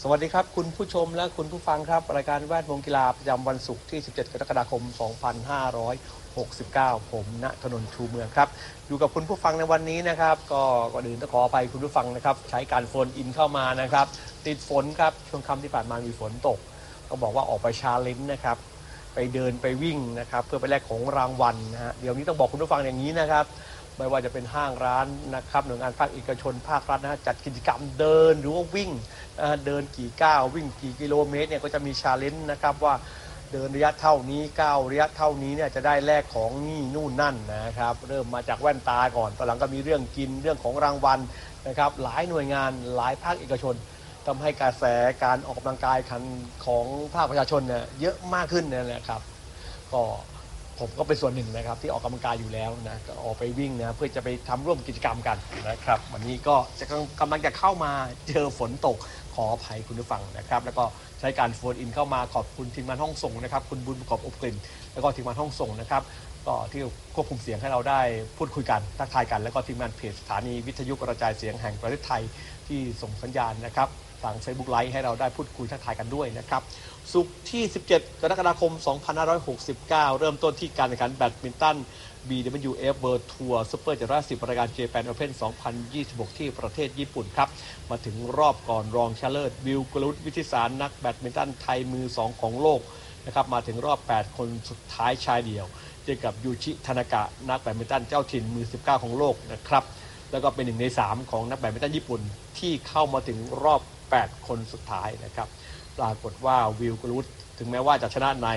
สวัสดีครับคุณผู้ชมและคุณผู้ฟังครับรายการแวดวงกีฬาประจำวันศุกร์ที่17กรกฎาคม2569ผมณถนนชูเมืองครับอยู่กับคุณผู้ฟังในวันนี้นะครับก็ก่อนอื่นต้องขออภัยคุณผู้ฟังนะครับใช้การโฟนอินเข้ามานะครับติดฝนครับช่วงค่ำที่ผ่านมามีฝนตกต้องบอกว่าออกไปชาเลนจ์นะครับไปเดินไปวิ่งนะครับเพื่อไปแลกของรางวัลนะฮะเดี๋ยวนี้ต้องบอกคุณผู้ฟังอย่างนี้นะครับไม่ว่าจะเป็นห้างร้านนะครับหน่วยงานภาคเอกชนภาครัฐนะจัดกิจกรรมเดินหรือว่าวิ่งเดินกี่ก้าววิ่งกี่กิโลเมตรเนี่ยก็จะมีชาเลนจ์นะครับว่าเดินระยะเท่านี้ก้าวระยะเท่านี้เนี่ยจะได้แลกของนี่นู่นนั่นนะครับเริ่มมาจากแว่นตาก่อนตอนหลังก็มีเรื่องกินเรื่องของรางวัลนะครับหลายหน่วยงานหลายภาคเอกชนทำให้กระแสการออกกำลังกายของภาคประชาชนเนี่ยเยอะมากขึ้นนะครับก็ผมก็เป็นส่วนหนึ่งนะครับที่ออกกำลังกายอยู่แล้วนะก็ออกไปวิ่งนะเพื่อจะไปทำร่วมกิจกรรมกันนะครับวันนี้ก็จะกำลังจะเข้ามาเจอฝนตกขออภัยคุณผู้ฟังนะครับแล้วก็ใช้การโฟนอินเข้ามาขอบคุณทีมงานห้องส่งนะครับคุณบุญประกอบอบกลิ่นแล้วก็ทีมงานห้องส่งนะครับก็ที่ควบคุมเสียงให้เราได้พูดคุยกันทักทายกันแล้วก็ทีมงานเพจสถานีวิทยุกระจายเสียงแห่งประเทศไทยที่ส่งสัญญาณนะครับทาง Facebook Live ให้เราได้พูดคุยทักทายกันด้วยนะครับศุกร์ที่17กรกฎาคม2569เริ่มต้นที่การแข่งขันแบดมินตัน BWF World Tour Super 710รายการ Japan Open 2026 ที่ประเทศญี่ปุ่นครับมาถึงรอบก่อนรองชนะเลิศวิล กลวุฒิวิทิสารนักแบดมินตันไทยมือ2ของโลกนะครับมาถึงรอบ8คนสุดท้ายชายเดี่ยวเจอกับยูชิทานากะนักแบดมินตันเจ้าถิ่นมือ19ของโลกนะครับแล้วก็เป็น1ใน3ของนักแบดมินตันญี่ปุ่นที่เข้ามาถึงรอบ8คนสุดท้ายนะครับปรากฏว่าวิล กลวุฒิถึงแม้ว่าจะชนะใน